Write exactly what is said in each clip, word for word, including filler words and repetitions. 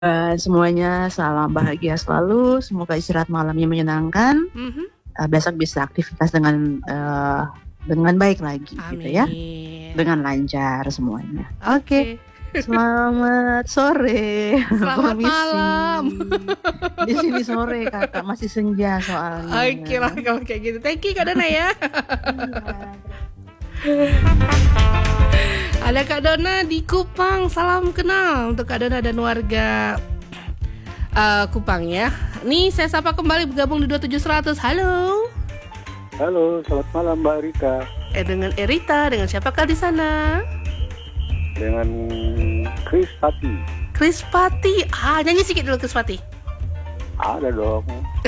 Uh, semuanya salam bahagia selalu, semoga istirahat malamnya menyenangkan. Mm-hmm. Uh, besok bisa aktivitas dengan uh, dengan baik lagi. Amin. Gitu ya, dengan lancar semuanya. Oke, okay. Selamat sore. Selamat malam. Di sini sore kakak, masih senja soalnya. Oke okay lah kalau kayak gitu. Thank you Kak Dona ya. Ada Kak Dona di Kupang, salam kenal untuk Kak Dona dan warga uh, Kupang ya. Nih saya sapa kembali bergabung di dua tujuh seratus. Halo. Halo, selamat malam Mbak Erita. Eh dengan Erita, dengan siapakah di sana? Dengan Chris Pati. Chris Pati, ah nyanyi sedikit dulu Chris Pati. Ada dong.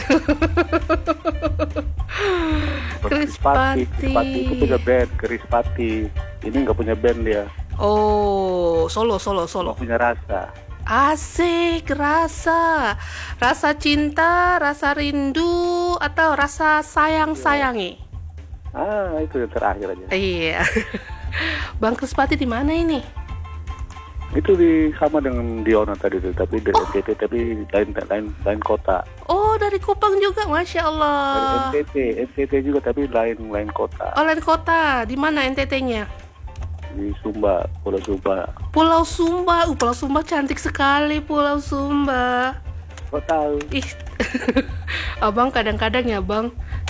Chris Pati. Chris Pati itu punya band, Chris Pati. Ini nggak punya band dia. Oh, solo, solo, solo. Nggak punya rasa. Asik, rasa, rasa cinta, rasa rindu, atau rasa sayang-sayangi. Ah, itu yang terakhir aja. Iya. Bang Chris Pati di mana ini? Itu di sama dengan Diona tadi tuh, tapi dari oh. N T T, tapi lain lain lain kota. Oh, dari Kupang juga, masya Allah. Dari N T T, N T T juga tapi lain lain kota. Oh, lain kota. Di mana N T T-nya? Di Sumba, Pulau Sumba. Pulau Sumba, uh, Pulau Sumba cantik sekali Pulau Sumba. Kau tahu? Ih, abang kadang-kadang ya bang,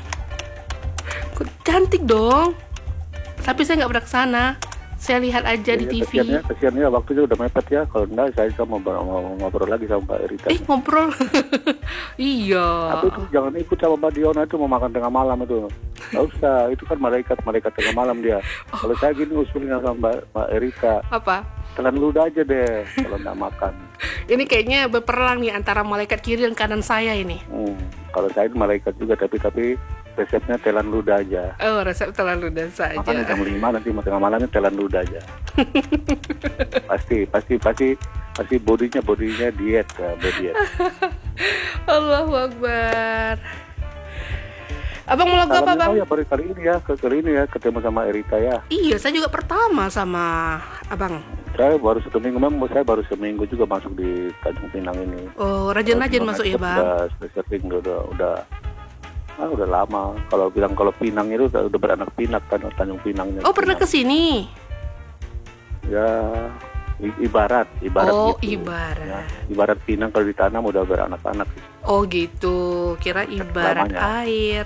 cantik dong. Tapi saya nggak pernah kesana. Saya lihat aja ya, di T V. Kesiannya, kesiannya waktunya udah mepet ya. Kalau enggak, saya sama mau ngobrol lagi sama Mbak Erita. Eh, ngobrol? Iya. Tapi itu jangan ikut sama Mbak Diona itu mau makan tengah malam itu. Nggak usah, itu kan malaikat-malaikat tengah malam dia. Oh. Kalau saya gini usulnya sama Mbak, Mbak Erita. Apa? Telan ludah aja deh kalau nggak makan. Ini kayaknya berperang nih antara malaikat kiri dan kanan saya ini. Hmm, kalau saya malaikat juga, tapi tapi resepnya telan ludah aja. Oh, resep telan ludah saja. Makanya jam lima nanti tengah malamnya telan ludah aja. pasti, pasti, pasti, pasti bodinya bodinya diet ya, diet. Allahu Akbar. Abang mau lagu apa bang? Oh ya baru kali ini ya, ke kali ini ya ketemu sama Erita ya. Iya, saya juga pertama sama abang. Saya baru satu minggu, memang saya baru seminggu juga masuk di Tanjung Pinang ini. Oh, rajin-rajin masuk ya bang? Udah sering, udah, udah. Ah, udah lama. Kalau bilang kalau Pinang itu udah, udah beranak pinak kan Tanjung Pinangnya. Oh, pernah ke sini? Ya, i- ibarat, ibarat oh, gitu. ibarat. Ya, ibarat Pinang kalau ditanam udah beranak-anak. Oh, gitu. Kira ibarat Lamanya. Air.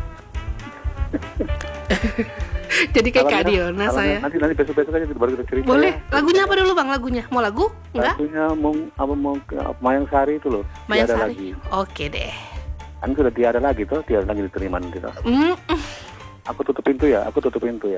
Jadi kayak Kak Diona saya. Nanti nanti besok-besok aja baru kita cerita. Boleh. Ya. Lagunya apa dulu Bang? Lagunya? Mau lagu? Enggak? Lagunya mau apa mau Mayang Sari itu loh. Mayang Sari. Lagi. Oke deh. Kan sudah tiada lagi tuh, tiada lagi diterima nanti tuh. Mm. Aku tutup pintu ya, aku tutup pintu ya.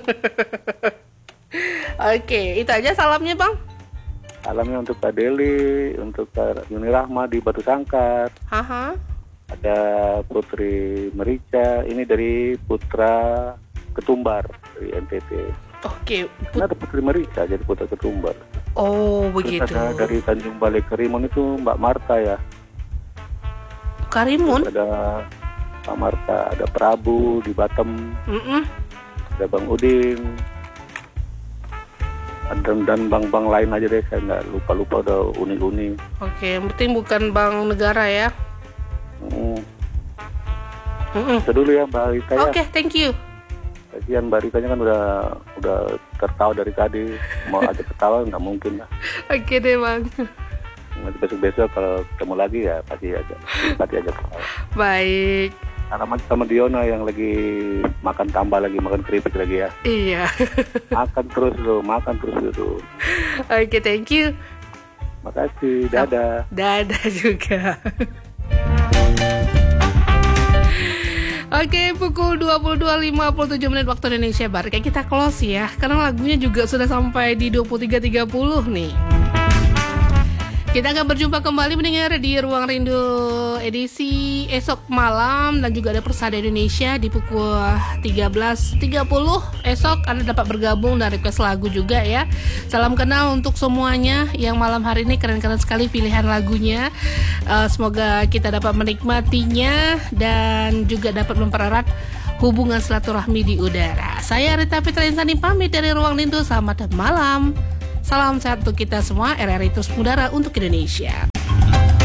Oke, itu aja salamnya Bang. Salamnya untuk Kak Deli, untuk Kak Yuni Rahma di Batu Sangkar. Aha. Ada Putri Merica, ini dari Putra Ketumbar dari N T T. Oke. Put- ada Putri Merica jadi Putra Ketumbar. Oh, terus begitu. Ada dari Tanjung Balai Karimun itu Mbak Marta ya. Karimun? Terus ada Mbak Marta, ada Prabu di Batam. Mm-mm. Ada Bang Udin. Dan, dan bang-bang lain aja deh, saya nggak lupa-lupa udah uni-uni. Oke, yang penting bukan bank negara ya. Hmm. Itu dulu ya Mbak Rita ya. Oke, okay, thank you. Kasihan Mbak Ritanya kan udah udah tertawa dari tadi, mau ajak ketawa nggak mungkin lah. Oke okay deh Bang. Nanti besok-besok kalau ketemu lagi ya pasti aja, pasti aja ketawa. Baik. Alamat sama Diona yang lagi makan tambah lagi, makan keripik lagi ya. Iya. Makan terus lo, makan terus lo. Oke, okay, thank you. Makasih, dadah. Dadah juga. Oke, pukul dua puluh dua lewat lima puluh tujuh menit waktu Indonesia Barat. Kayak kita close ya, karena lagunya juga sudah sampai di dua puluh tiga tiga puluh nih. Kita akan berjumpa kembali mendengar di Ruang Rindu edisi esok malam, dan juga ada Persada Indonesia di pukul tiga belas tiga puluh esok. Anda dapat bergabung dan request lagu juga ya. Salam kenal untuk semuanya yang malam hari ini, keren-keren sekali pilihan lagunya. uh, Semoga kita dapat menikmatinya dan juga dapat mempererat hubungan silaturahmi di udara. Saya Rita Fitri Insani pamit dari Ruang Rindu. Selamat malam. Salam sehat untuk kita semua. R R I terus mengudara untuk Indonesia.